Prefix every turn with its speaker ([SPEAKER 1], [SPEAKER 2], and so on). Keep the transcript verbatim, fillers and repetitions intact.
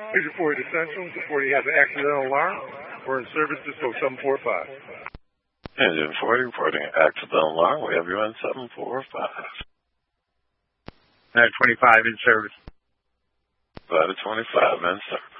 [SPEAKER 1] Please report essential. Before you have an accidental alarm. We're in service to so seven four five.
[SPEAKER 2] Engine forty reporting accidental alarm. We have you on seven four five.
[SPEAKER 1] nine twenty-five in service.
[SPEAKER 2] five twenty-five in service.